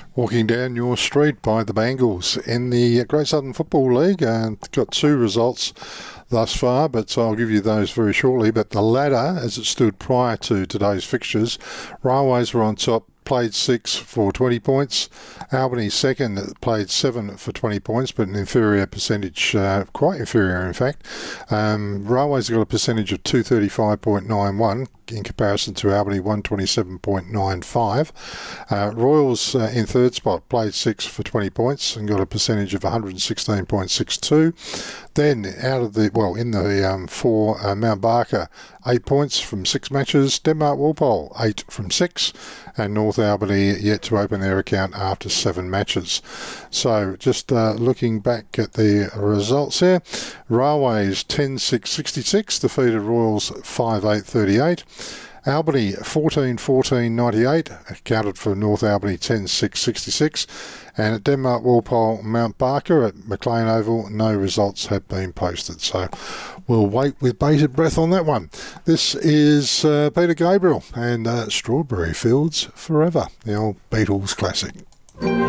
Walking down your street by the Bangles in the Great Southern Football League. Got two results thus far, but I'll give you those very shortly. But the ladder, as it stood prior to today's fixtures, Railways were on top, played 6 for 20 points. Albany second, played 7 for 20 points, but an inferior percentage, quite inferior in fact. Railways got a percentage of 235.91 in comparison to Albany 127.95. Royals in third spot, played 6 for 20 points and got a percentage of 116.62. Then out of the, in the four, Mount Barker, 8 points from 6 matches. Denmark Walpole, 8 from 6. And North Albany yet to open their account after 7 matches. So just looking back at the results here, Railways 10-6-66 defeated Royals 5-8-38. Albany 14-14-98 accounted for North Albany 10-6-66. And at Denmark Walpole Mount Barker at McLean Oval, no results have been posted. So we'll wait with bated breath on that one. This is Peter Gabriel and Strawberry Fields Forever, the old Beatles classic.